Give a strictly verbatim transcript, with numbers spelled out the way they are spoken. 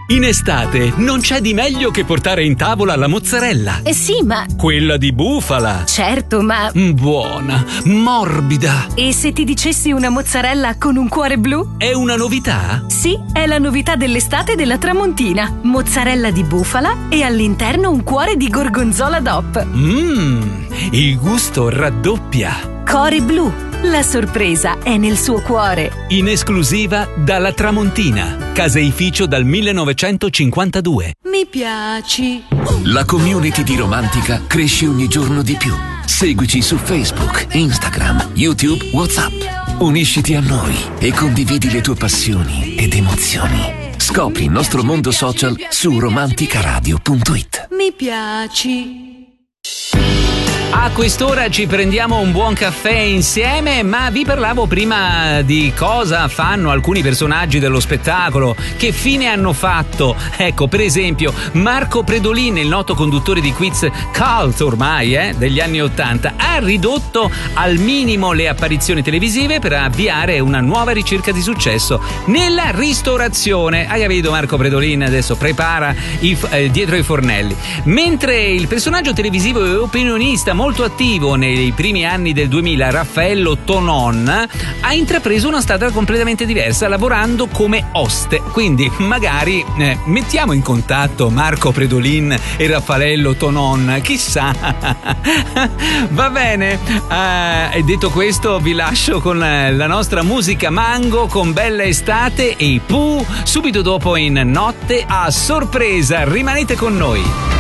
In estate non c'è di meglio che portare in tavola la mozzarella. Eh sì, ma... Quella di bufala. Certo, ma... Buona, morbida. E se ti dicessi una mozzarella con un cuore blu? È una novità? Sì, è la novità dell'estate della Tramontina. Mozzarella di bufala e all'interno un cuore di gorgonzola D O P. Mmm, il gusto raddoppia. Cuore blu. La sorpresa è nel suo cuore. In esclusiva dalla Tramontina, caseificio dal millenovecentocinquantadue. Mi piaci. La community di Romantica cresce ogni giorno di più. Seguici su Facebook, Instagram, YouTube, WhatsApp. Unisciti a noi e condividi le tue passioni ed emozioni. Scopri il nostro mondo social su romanticaradio punto it. Mi piaci. A quest'ora ci prendiamo un buon caffè insieme, ma vi parlavo prima di cosa fanno alcuni personaggi dello spettacolo, che fine hanno fatto. Ecco, per esempio, Marco Predolin, il noto conduttore di quiz cult ormai eh, degli anni Ottanta, ha ridotto al minimo le apparizioni televisive per avviare una nuova ricerca di successo nella ristorazione. Hai capito, Marco Predolin adesso prepara i, eh, dietro i fornelli. Mentre il personaggio televisivo e opinionista molto attivo nei primi anni del duemila, Raffaello Tonon, ha intrapreso una strada completamente diversa, lavorando come oste. Quindi magari eh, mettiamo in contatto Marco Predolin e Raffaello Tonon, chissà. Va bene, eh, e detto questo vi lascio con la nostra musica Mango con Bella Estate e i Pooh subito dopo in Notte a sorpresa. Rimanete con noi.